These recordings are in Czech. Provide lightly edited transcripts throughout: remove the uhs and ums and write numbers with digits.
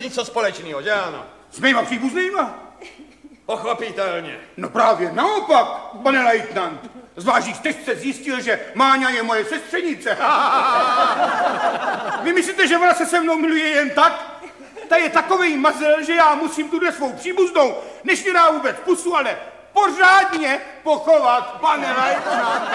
co společného, že ano? S mýma příbuznýma? Pochopitelně. No právě naopak, pane lejtnant. Zvlášť, když teď jste zjistil, že Máňa je moje sestřenice. Vy myslíte, že ona se se mnou miluje jen tak? Ta je takovej mazel, že já musím tuhle svou příbuznou, než mi dá vůbec pusu, ale pořádně pochovat, pane lejtnant.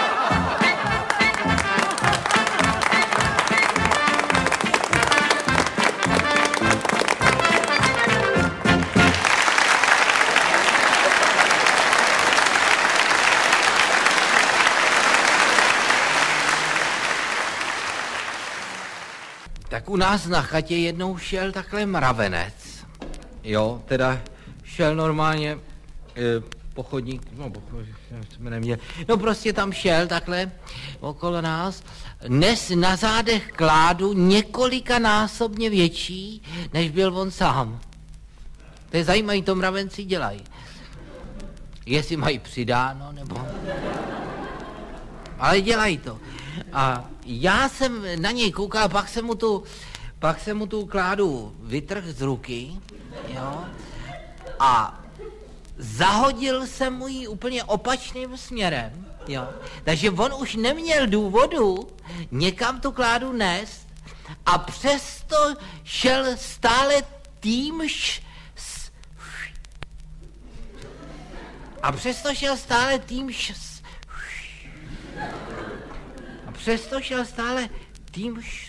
Tak u nás na chatě jednou šel takhle mravenec, jo, teda šel normálně po chodníku, no prostě tam šel takhle okolo nás, nes na zádech kládu několikanásobně větší, než byl on sám. To je zajímavý, to mravenci dělají. Jestli mají přidáno, nebo... Ale dělají to. A já jsem na něj koukal, pak jsem mu tu kládu vytrhl z ruky, jo, a zahodil jsem mu ji úplně opačným směrem, jo. Takže on už neměl důvodu někam tu kládu nést a přesto šel stále týmž tím